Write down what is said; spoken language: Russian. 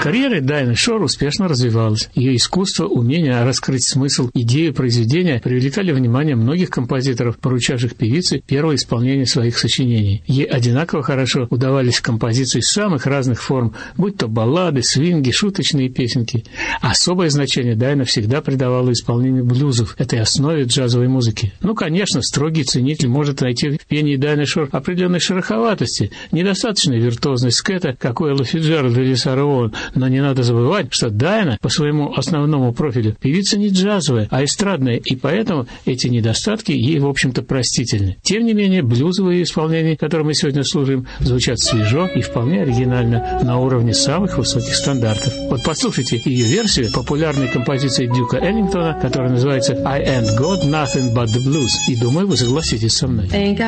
Карьера Дайаны Шор успешно развивалась. Ее искусство, умение раскрыть смысл, идею произведения привлекали внимание многих композиторов, поручавших певице первое исполнение своих сочинений. Ей одинаково хорошо удавались композиции самых разных форм, будь то баллады, свинги, шуточные песенки. Особое значение Дайана всегда придавала исполнению блюзов, этой основе джазовой музыки. Конечно, строгий ценитель может найти в пении Дайаны Шор определенной шероховатости, недостаточной виртуозность скета, как у Эллы Фицджеральд или Сары Оуэн, но не надо забывать, что Дайана по своему основному профилю певица не джазовая, а эстрадная, и поэтому эти недостатки ей, в общем-то, простительны. Тем не менее, блюзовые исполнения, которым мы сегодня служим, звучат свежо и вполне оригинально, на уровне самых высоких стандартов. Послушайте ее версию популярной композиции Дюка Эллингтона, которая называется «I ain't got nothing but the blues», и думаю, вы согласитесь со мной.